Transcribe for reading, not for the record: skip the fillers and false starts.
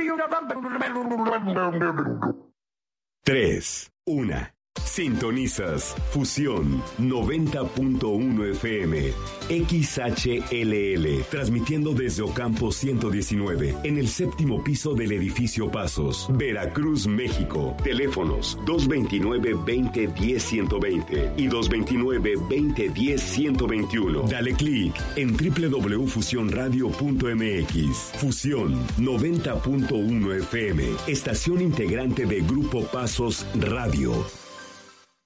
3, 1. Sintonizas Fusión 90.1 FM XHLL, transmitiendo desde Ocampo 119 en el séptimo piso del edificio Pasos, Veracruz, México. Teléfonos 229-2010-120 y 229-2010-121. Dale clic en www.fusionradio.mx. Fusión 90.1 FM, estación integrante de Grupo Pasos Radio.